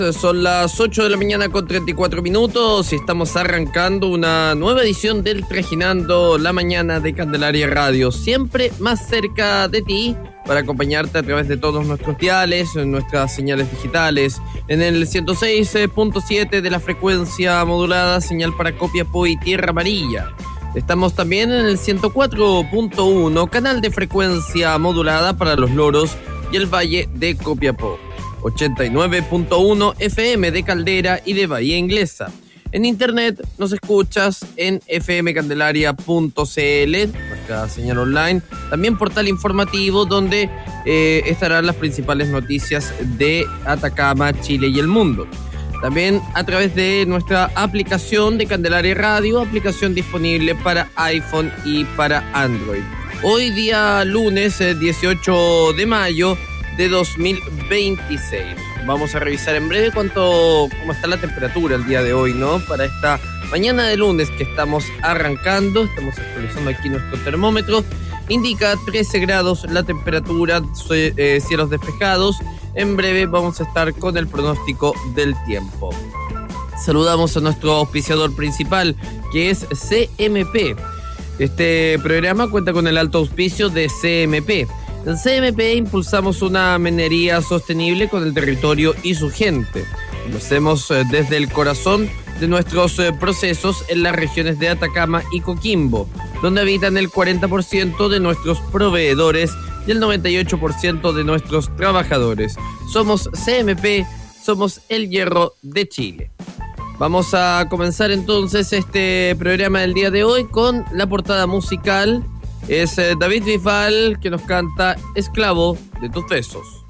Son las 8 de la mañana con 34 minutos y estamos arrancando una nueva edición del Trajinando la Mañana de Candelaria Radio, siempre más cerca de ti para acompañarte a través de todos nuestros diales, en nuestras señales digitales, en el 106.7 de la frecuencia modulada, señal para Copiapó y Tierra Amarilla. Estamos también en el 104.1, canal de frecuencia modulada para Los Loros y el Valle de Copiapó. 89.1 FM de Caldera y de Bahía Inglesa. En internet nos escuchas en fmcandelaria.cl, nuestra señal online. También portal informativo donde estarán las principales noticias de Atacama, Chile y el mundo. También a través de nuestra aplicación de Candelaria Radio, aplicación disponible para iPhone y para Android. Hoy día lunes 18 de mayo de 2026. Vamos a revisar en breve cómo está la temperatura el día de hoy, ¿no? Para esta mañana de lunes que estamos arrancando, estamos actualizando aquí nuestro termómetro. Indica 13 grados la temperatura, cielos despejados. En breve vamos a estar con el pronóstico del tiempo. Saludamos a nuestro auspiciador principal, que es CMP. Este programa cuenta con el alto auspicio de CMP. En CMP impulsamos una minería sostenible con el territorio y su gente. Lo hacemos desde el corazón de nuestros procesos en las regiones de Atacama y Coquimbo, donde habitan el 40% de nuestros proveedores y el 98% de nuestros trabajadores. Somos CMP, somos el hierro de Chile. Vamos a comenzar entonces este programa del día de hoy con la portada musical. Es David Bisbal que nos canta Esclavo de tus besos.